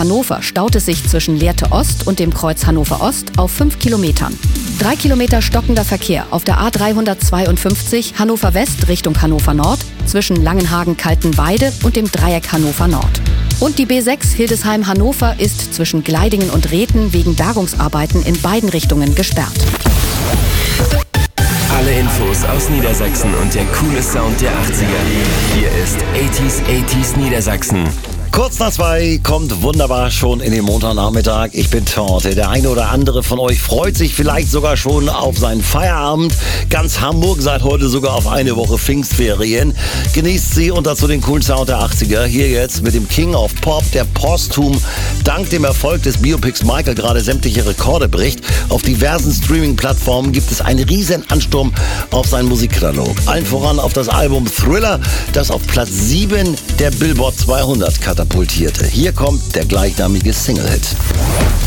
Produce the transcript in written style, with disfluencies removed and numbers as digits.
Hannover staut es sich zwischen Lehrte Ost und dem Kreuz Hannover Ost auf 5 Kilometern. 3 Kilometer stockender Verkehr auf der A352 Hannover West Richtung Hannover Nord zwischen Langenhagen-Kaltenweide und dem Dreieck Hannover Nord. Und die B6 Hildesheim-Hannover ist zwischen Gleidingen und Rethen wegen Bergungsarbeiten in beiden Richtungen gesperrt. Alle Infos aus Niedersachsen und der coole Sound der 80er. Hier ist 80s Niedersachsen. Kurz nach 2 kommt wunderbar schon in den Montagnachmittag. Ich bin Torte. Der eine oder andere von euch freut sich vielleicht sogar schon auf seinen Feierabend. Ganz Hamburg seid heute sogar auf eine Woche Pfingstferien. Genießt sie und dazu den coolen Sound der 80er. Hier jetzt mit dem King of Pop, der posthum dank dem Erfolg des Biopics Michael gerade sämtliche Rekorde bricht. Auf diversen Streaming-Plattformen gibt es einen riesen Ansturm auf seinen Musikkatalog. Allen voran auf das Album Thriller, das auf Platz 7 der Billboard 200 katapultierte. Hier kommt der gleichnamige Single-Hit.